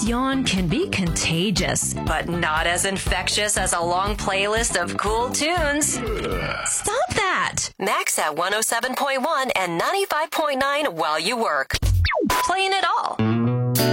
yawn can be contagious, but not as infectious as a long playlist of cool tunes. Stop that! Max at 107.1 and 95.9 while you work. Playing it all.